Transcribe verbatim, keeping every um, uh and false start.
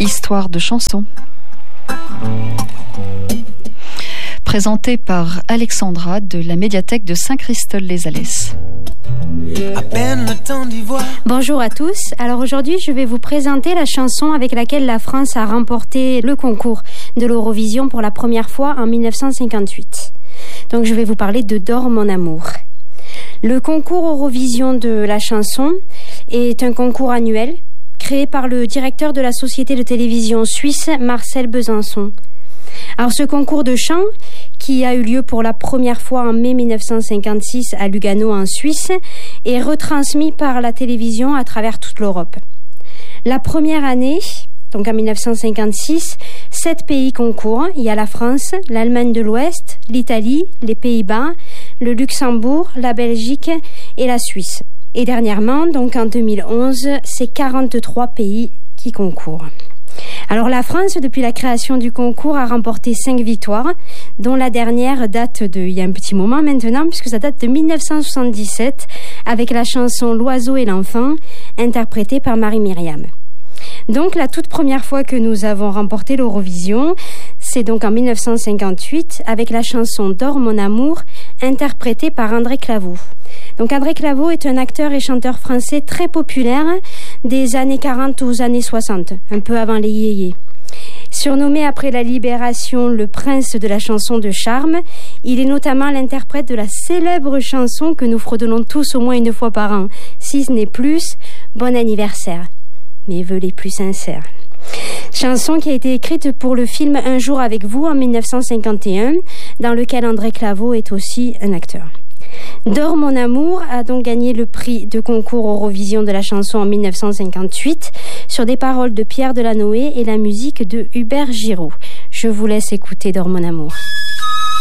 Histoire de chansons. Présenté par Alexandra de la médiathèque de Saint-Christol-les-Alès. Bonjour à tous. Alors aujourd'hui, je vais vous présenter la chanson avec laquelle la France a remporté le concours de l'Eurovision pour la première fois en dix-neuf cent cinquante-huit. Donc je vais vous parler de Dors mon amour. Le concours Eurovision de la chanson est un concours annuel créé par le directeur de la société de télévision suisse, Marcel Besançon. Alors ce concours de chant, qui a eu lieu pour la première fois en mai dix-neuf cent cinquante-six à Lugano en Suisse, est retransmis par la télévision à travers toute l'Europe. La première année, donc en dix-neuf cent cinquante-six, sept pays concourent. Il y a la France, l'Allemagne de l'Ouest, l'Italie, les Pays-Bas, le Luxembourg, la Belgique et la Suisse. Et dernièrement, donc en deux mille onze, c'est quarante-trois pays qui concourent. Alors la France, depuis la création du concours, a remporté cinq victoires, dont la dernière date de, il y a un petit moment maintenant, puisque ça date de dix-neuf cent soixante-dix-sept, avec la chanson L'oiseau et l'enfant, interprétée par Marie-Myriam. Donc la toute première fois que nous avons remporté l'Eurovision, c'est donc en dix-neuf cent cinquante-huit, avec la chanson Dors mon amour, interprétée par André Claveau. Donc André Claveau est un acteur et chanteur français très populaire des années quarante aux années soixante, un peu avant les yéyés. Surnommé après la Libération le prince de la chanson de charme, il est notamment l'interprète de la célèbre chanson que nous fredonnons tous au moins une fois par an, si ce n'est plus, Bon anniversaire, mes vœux les plus sincères. Chanson qui a été écrite pour le film Un jour avec vous en dix-neuf cent cinquante et un, dans lequel André Claveau est aussi un acteur. Dors mon amour a donc gagné le prix de concours Eurovision de la chanson en dix-neuf cent cinquante-huit sur des paroles de Pierre Delanoë et la musique de Hubert Giraud. Je vous laisse écouter Dors mon amour.